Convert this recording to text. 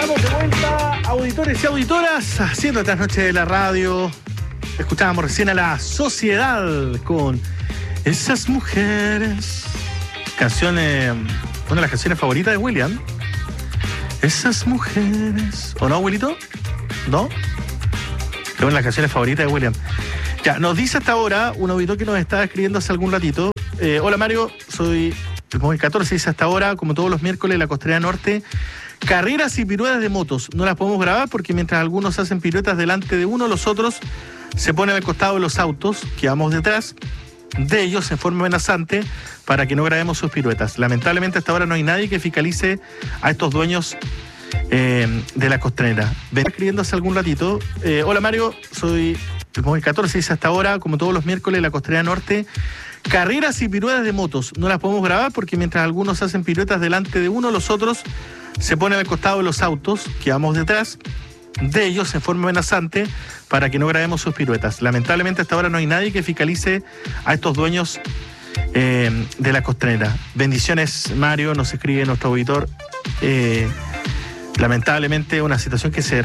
Estamos de vuelta, auditores y auditoras, haciendo estas noches de la radio. Escuchábamos recién a La Sociedad con Esas Mujeres. Canción, una de las canciones favoritas de William. Esas mujeres. ¿O no, Wilito? ¿No? Es una de las canciones favoritas de William. Ya, nos dice hasta ahora un auditor que nos estaba escribiendo hace algún ratito. Hola Mario, soy el móvil 14, dice hasta ahora, como todos los miércoles, la Costanera Norte. Carreras y piruetas de motos. No las podemos grabar porque mientras algunos hacen piruetas delante de uno, los otros se ponen al costado de los autos que vamos detrás de ellos en forma amenazante para que no grabemos sus piruetas. Lamentablemente hasta ahora no hay nadie que fiscalice a estos dueños de la Costanera. Ven escribiendo hace algún ratito. Hola Mario, soy el móvil 14, dice hasta ahora, como todos los miércoles, la Costanera Norte. Carreras y piruetas de motos. No las podemos grabar porque mientras algunos hacen piruetas delante de uno, los otros se ponen al costado de los autos que vamos detrás de ellos en forma amenazante para que no grabemos sus piruetas. Lamentablemente hasta ahora no hay nadie que fiscalice a estos dueños de la Costanera. Bendiciones, Mario, nos escribe nuestro auditor. Lamentablemente una situación que se